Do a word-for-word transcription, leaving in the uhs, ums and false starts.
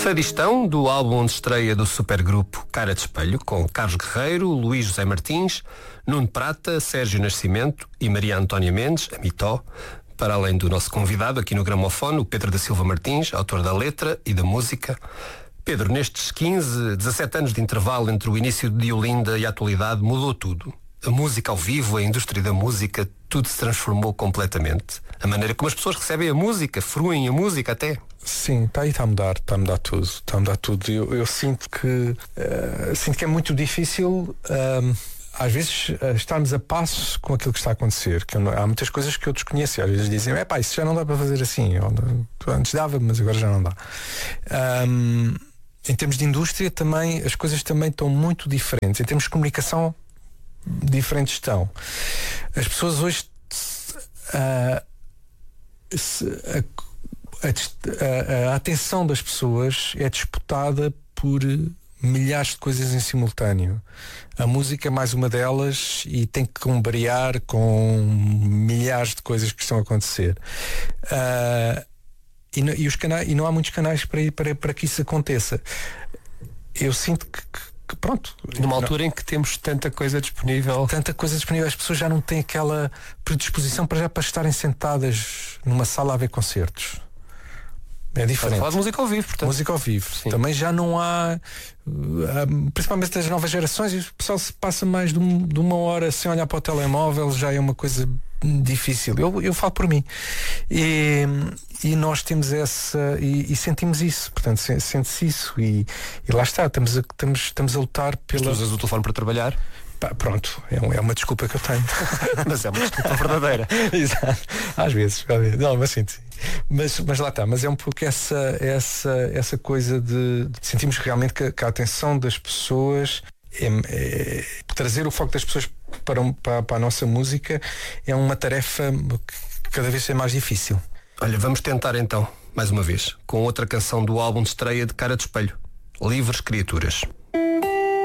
Fadistão, do álbum de estreia do supergrupo Cara de Espelho, com Carlos Guerreiro, Luís José Martins, Nuno Prata, Sérgio Nascimento e Maria Antónia Mendes, a Mitó, para além do nosso convidado aqui no gramofone, o Pedro da Silva Martins, autor da letra e da música. Pedro, nestes quinze, dezassete anos de intervalo entre o início de Olinda e a atualidade, mudou tudo. A música ao vivo, a indústria da música, tudo se transformou completamente. A maneira como as pessoas recebem a música, fruem a música até. Sim, está aí, está a mudar, está a mudar tudo, está a mudar tudo. Eu, eu sinto que uh, sinto que é muito difícil uh, às vezes uh, estarmos a passo com aquilo que está a acontecer. Que não, há muitas coisas que eu desconheço. Às vezes dizem, é pá, isso já não dá para fazer assim. Ou, antes dava, mas agora já não dá. Um, em termos de indústria também, as coisas também estão muito diferentes. Em termos de comunicação, diferentes estão. As pessoas hoje uh, se, a, A, a, a atenção das pessoas é disputada por milhares de coisas em simultâneo. A música é mais uma delas e tem que cumbriar com milhares de coisas que estão a acontecer. Uh, e, no, e, os canais, e não há muitos canais para, para, para que isso aconteça. Eu sinto que, que, que pronto. Numa altura não, em que temos tanta coisa disponível. Tanta coisa disponível, as pessoas já não têm aquela predisposição para já para estarem sentadas numa sala a ver concertos. É diferente. Falar de música ao vivo, portanto. Música ao vivo. Sim. Também já não há, principalmente das novas gerações, o pessoal se passa mais de, um, de uma hora sem olhar para o telemóvel, já é uma coisa difícil. Eu, eu falo por mim. E, e nós temos essa, e, e sentimos isso, portanto, sente-se isso. E, e lá está, estamos a, estamos, estamos a lutar pela. Tu usas o telefone para trabalhar? Pá, pronto, é, é uma desculpa que eu tenho. Mas é uma desculpa verdadeira. Exato. Às vezes, às vezes. Não, mas sim, sim. Mas, mas lá está, mas é um pouco essa, essa, essa coisa de, de sentimos realmente que, que a atenção das pessoas é, é, trazer o foco das pessoas para, para, para a nossa música é uma tarefa que cada vez é mais difícil. Olha, vamos tentar então, mais uma vez, com outra canção do álbum de estreia de Cara de Espelho, Livres Criaturas.